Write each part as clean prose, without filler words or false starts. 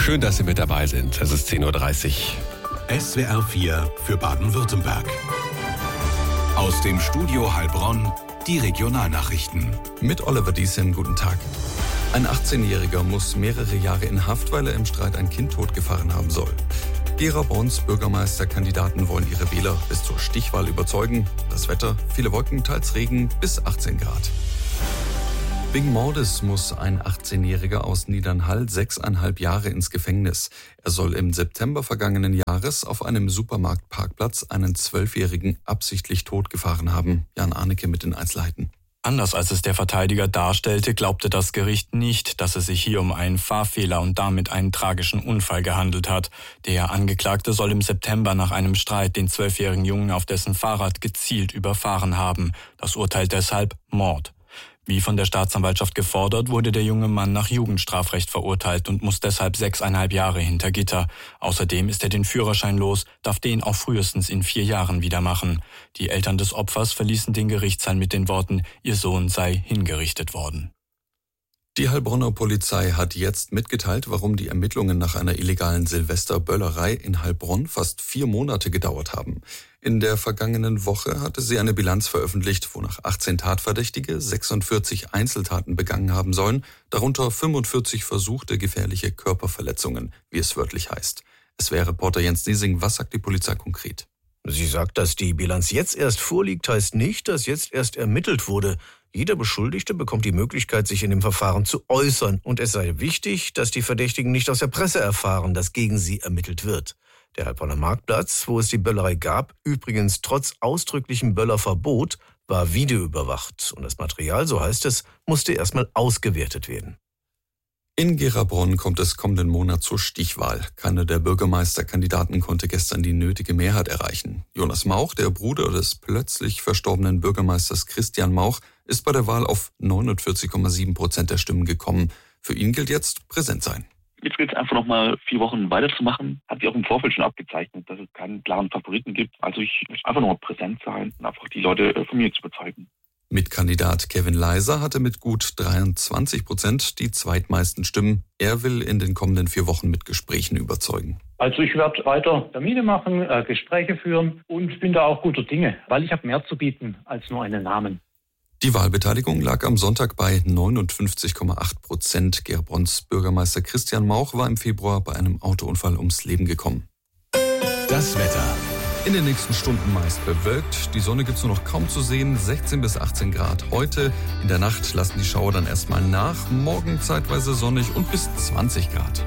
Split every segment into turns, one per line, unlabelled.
Schön, dass Sie mit dabei sind. Es ist 10.30 Uhr.
SWR 4 für Baden-Württemberg. Aus dem Studio Heilbronn die Regionalnachrichten.
Mit Oliver Diesem, guten Tag. Ein 18-Jähriger muss mehrere Jahre in Haft, weil er im Streit ein Kind totgefahren haben soll. Gera-Brons Bürgermeisterkandidaten wollen ihre Wähler bis zur Stichwahl überzeugen. Das Wetter, viele Wolken, teils Regen, bis 18 Grad. Wegen Mordes muss ein 18-Jähriger aus Niedernhall 6,5 Jahre ins Gefängnis. Er soll im September vergangenen Jahres auf einem Supermarktparkplatz einen 12-Jährigen absichtlich totgefahren haben. Jan Arnecke mit den Einzelheiten.
Anders als es der Verteidiger darstellte, glaubte das Gericht nicht, dass es sich hier um einen Fahrfehler und damit einen tragischen Unfall gehandelt hat. Der Angeklagte soll im September nach einem Streit den 12-jährigen Jungen auf dessen Fahrrad gezielt überfahren haben. Das Urteil deshalb Mord. Wie von der Staatsanwaltschaft gefordert, wurde der junge Mann nach Jugendstrafrecht verurteilt und muss deshalb 6,5 Jahre hinter Gitter. Außerdem ist er den Führerschein los, darf den auch frühestens in 4 Jahren wieder machen. Die Eltern des Opfers verließen den Gerichtssaal mit den Worten, ihr Sohn sei hingerichtet worden.
Die Heilbronner Polizei hat jetzt mitgeteilt, warum die Ermittlungen nach einer illegalen Silvesterböllerei in Heilbronn fast 4 Monate gedauert haben. In der vergangenen Woche hatte sie eine Bilanz veröffentlicht, wonach 18 Tatverdächtige 46 Einzeltaten begangen haben sollen, darunter 45 versuchte gefährliche Körperverletzungen, wie es wörtlich heißt. SWR-Reporter Jens Niesing, was sagt die Polizei konkret?
Sie sagt, dass die Bilanz jetzt erst vorliegt, heißt nicht, dass jetzt erst ermittelt wurde. Jeder Beschuldigte bekommt die Möglichkeit, sich in dem Verfahren zu äußern. Und es sei wichtig, dass die Verdächtigen nicht aus der Presse erfahren, dass gegen sie ermittelt wird. Der Heilbronner Marktplatz, wo es die Böllerei gab, übrigens trotz ausdrücklichem Böllerverbot, war videoüberwacht. Und das Material, so heißt es, musste erstmal ausgewertet werden.
In Gera-Bronn kommt es kommenden Monat zur Stichwahl. Keiner der Bürgermeisterkandidaten konnte gestern die nötige Mehrheit erreichen. Jonas Mauch, der Bruder des plötzlich verstorbenen Bürgermeisters Christian Mauch, ist bei der Wahl auf 49,7% der Stimmen gekommen. Für ihn gilt jetzt präsent sein.
Jetzt gilt es einfach noch mal 4 Wochen weiterzumachen. Hat sich auch im Vorfeld schon abgezeichnet, dass es keinen klaren Favoriten gibt. Also ich möchte einfach noch mal präsent sein und einfach die Leute von mir zu überzeugen.
Mitkandidat Kevin Leiser hatte mit gut 23% die zweitmeisten Stimmen. Er will in den kommenden 4 Wochen mit Gesprächen überzeugen.
Also ich werde weiter Termine machen, Gespräche führen und bin da auch guter Dinge, weil ich habe mehr zu bieten als nur einen Namen.
Die Wahlbeteiligung lag am Sonntag bei 59,8%. Gera-Brons Bürgermeister Christian Mauch war im Februar bei einem Autounfall ums Leben gekommen.
Das Wetter.
In den nächsten Stunden meist bewölkt. Die Sonne gibt's nur noch kaum zu sehen. 16 bis 18 Grad heute. In der Nacht lassen die Schauer dann erstmal nach. Morgen zeitweise sonnig und bis 20 Grad.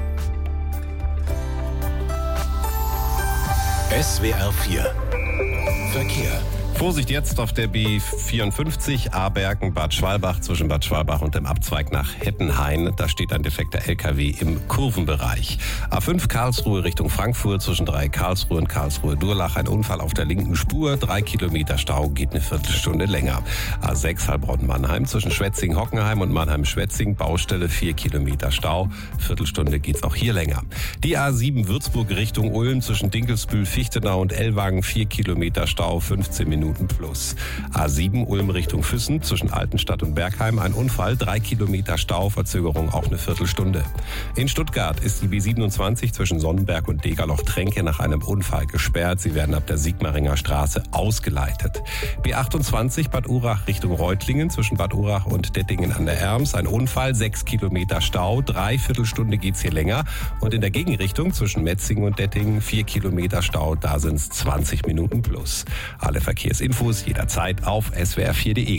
SWR 4 Verkehr.
Vorsicht jetzt auf der B54 Abergen-Bad Schwalbach zwischen Bad Schwalbach und dem Abzweig nach Hettenhain. Da steht ein defekter LKW im Kurvenbereich. A5 Karlsruhe Richtung Frankfurt zwischen 3 Karlsruhe und Karlsruhe-Durlach. Ein Unfall auf der linken Spur. 3 Kilometer Stau, geht eine Viertelstunde länger. A6 Heilbronn-Mannheim zwischen Schwetzing-Hockenheim und Mannheim-Schwetzing. Baustelle 4 Kilometer Stau. Viertelstunde geht's auch hier länger. Die A7 Würzburg Richtung Ulm zwischen Dinkelsbühl-Fichtenau und Ellwangen. 4 Kilometer Stau, 15 Minuten plus. A7 Ulm Richtung Füssen zwischen Altenstadt und Bergheim. Ein Unfall, 3 Kilometer Stau, Verzögerung auch eine Viertelstunde. In Stuttgart ist die B27 zwischen Sonnenberg und Degerloch-Tränke nach einem Unfall gesperrt. Sie werden ab der Sigmaringer Straße ausgeleitet. B28 Bad Urach Richtung Reutlingen zwischen Bad Urach und Dettingen an der Erms. Ein Unfall, 6 Kilometer Stau, 3/4 Stunde geht's hier länger. Und in der Gegenrichtung zwischen Metzingen und Dettingen 4 Kilometer Stau, da sind's 20 Minuten plus. Alle Verkehrsinfos jederzeit auf swr4.de.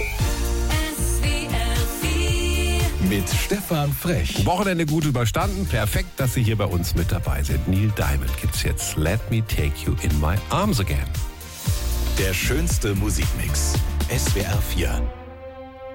Mit Stefan Frech.
Wochenende gut überstanden. Perfekt, dass Sie hier bei uns mit dabei sind. Neil Diamond gibt's jetzt. Let me take you in my arms again.
Der schönste Musikmix. SWR 4.